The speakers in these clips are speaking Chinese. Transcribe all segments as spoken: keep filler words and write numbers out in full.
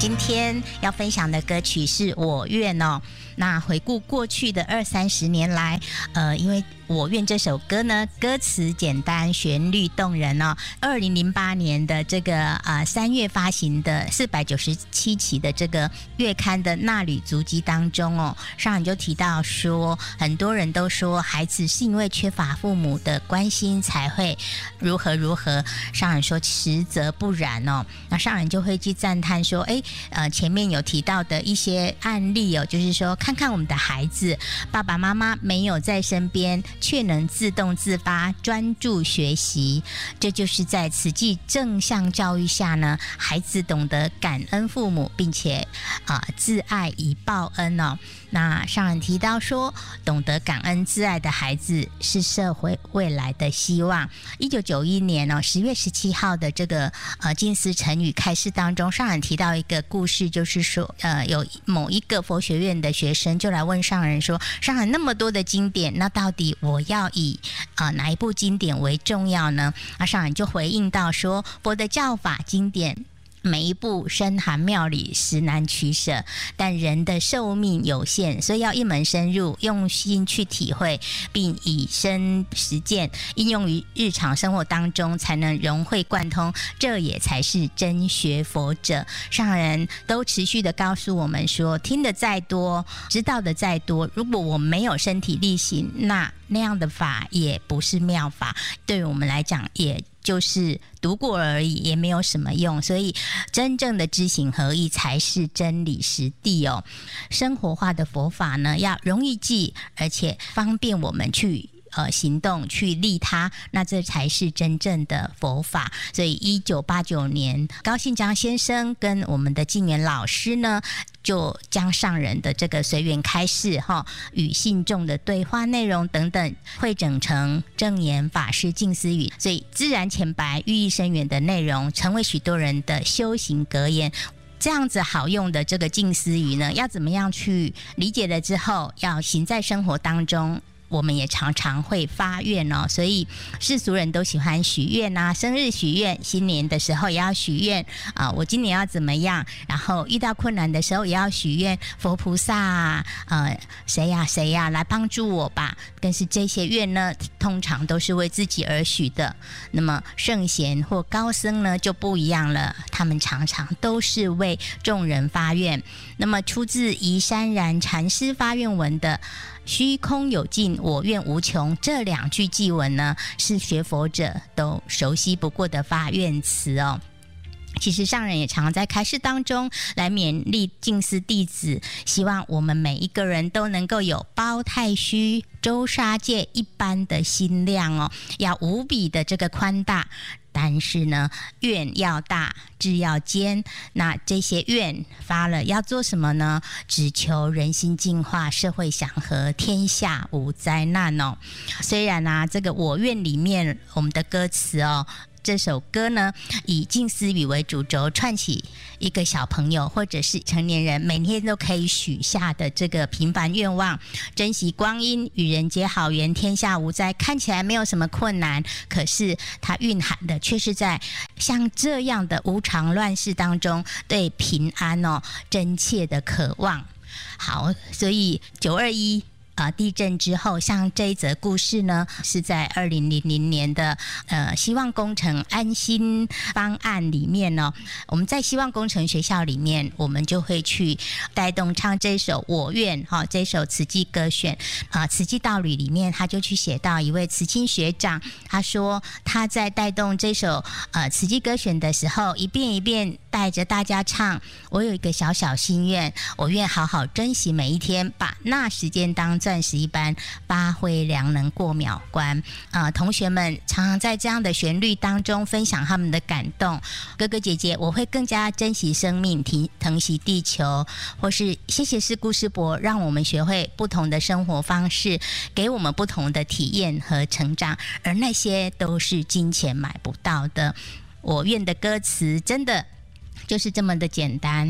今天要分享的歌曲是《我愿》哦。那回顾过去的二三十年来，呃，因为《我愿》这首歌呢，歌词简单，旋律动人哦。二零零八年的这个呃三月发行的四百九十七期的这个月刊的纳履足迹当中哦，上人就提到说，很多人都说孩子是因为缺乏父母的关心才会如何如何，上人说实则不然哦。那上人就会去赞叹说，哎，呃，前面有提到的一些案例哦，就是说看看我们的孩子，爸爸妈妈没有在身边，却能自动自发专注学习，这就是在慈济正向教育下呢，孩子懂得感恩父母，并且啊、呃、自爱以报恩哦。那上人提到说，懂得感恩自爱的孩子是社会未来的希望。一九九一年哦十月十七号的这个呃金丝成语开示当中，上人提到一个故事，就是说呃有某一个佛学院的学生就来问上人说，上人那么多的经典，那到底我要以呃哪一部经典为重要呢？那上人就回应到说，佛的教法经典每一步深含妙理，实难取舍，但人的寿命有限，所以要一门深入，用心去体会，并以身实践，应用于日常生活当中，才能融会贯通，这也才是真学佛者。上人都持续的告诉我们说，听得再多，知道的再多，如果我没有身体力行，那那样的法也不是妙法，对于我们来讲也就是读过而已，也没有什么用。所以真正的知行合一才是真理实地哦。生活化的佛法呢，要容易记，而且方便我们去呃行动去利他，那这才是真正的佛法。所以一九八九年，高信章先生跟我们的净元老师呢，就将上人的这个随缘开示哈，与信众的对话内容等等汇整成正言法师静思语，所以自然浅白寓意深远的内容，成为许多人的修行格言。这样子好用的这个静思语呢，要怎么样去理解了之后，要行在生活当中。我们也常常会发愿哦，所以世俗人都喜欢许愿啊，生日许愿，新年的时候也要许愿啊、呃，我今年要怎么样？然后遇到困难的时候也要许愿，佛菩萨啊，呃，谁呀谁呀来帮助我吧。但是这些愿呢，通常都是为自己而许的。那么圣贤或高僧呢就不一样了，他们常常都是为众人发愿。那么出自宜山然禅师发愿文的虚空有尽，我愿无穷，这两句偈文呢，是学佛者都熟悉不过的发愿词哦。其实上人也常在开示当中来勉励净思弟子，希望我们每一个人都能够有包太虚、周沙界一般的心量哦，要无比的这个宽大。但是呢，愿要大，志要坚。那这些愿发了要做什么呢？只求人心净化，社会祥和，天下无灾难哦。虽然啊，这个我愿里面我们的歌词哦，这首歌呢，以静思语为主轴，串起一个小朋友或者是成年人每天都可以许下的这个平凡愿望：珍惜光阴，与人结好缘，天下无灾。看起来没有什么困难，可是它蕴含的却是在像这样的无常乱世当中，对平安哦真切的渴望。好，所以九二一。呃，地震之后，像这一则故事呢，是在二零零零年的呃希望工程安心方案里面呢、哦，我们在希望工程学校里面，我们就会去带动唱这首《我愿》哈、哦，这首慈济歌选啊、呃，慈济道侣里面，他就去写到一位慈青学长，他说他在带动这首呃慈济歌选的时候，一遍一遍带着大家唱。我有一个小小心愿，我愿好好珍惜每一天，把那时间当钻石一般发挥良能过秒关。呃，同学们常常在这样的旋律当中分享他们的感动。哥哥姐姐，我会更加珍惜生命，疼惜地球，或是谢谢师姑师伯，让我们学会不同的生活方式，给我们不同的体验和成长，而那些都是金钱买不到的。我愿的歌词真的就是这么的简单。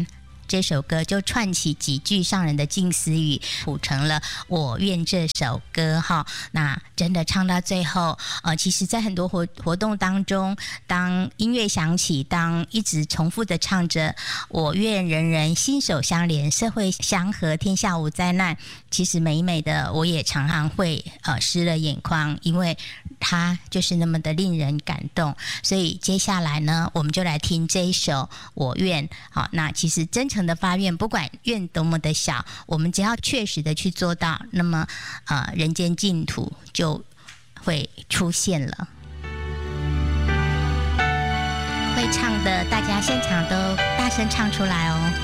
这首歌就串起几句上人的静思语，谱成了我愿这首歌哈。那真的唱到最后，呃，其实在很多活活动当中，当音乐响起，当一直重复的唱着我愿人人心手相连，社会祥和，天下无灾难，其实美美的我也常常会呃湿了眼眶，因为它就是那么的令人感动。所以接下来呢，我们就来听这一首我愿。好，那其实真诚的发愿，不管愿多么的小，我们只要确实的去做到，那么呃人间净土就会出现了。会唱的大家现场都大声唱出来哦。